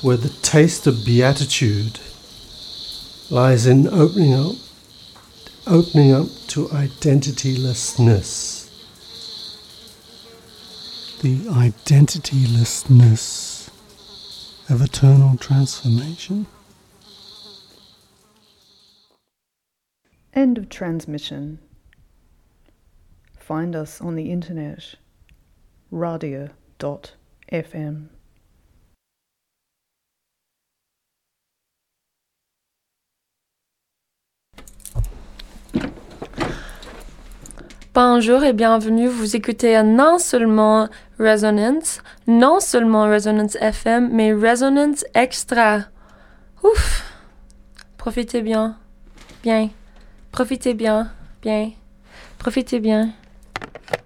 where the taste of beatitude lies in opening up to identitylessness. The identitylessness of eternal transformation. End of transmission. Find us on the internet, radio.fm. Bonjour et bienvenue, vous écoutez non seulement Resonance FM, mais Resonance Extra. Ouf! Profitez bien, profitez bien.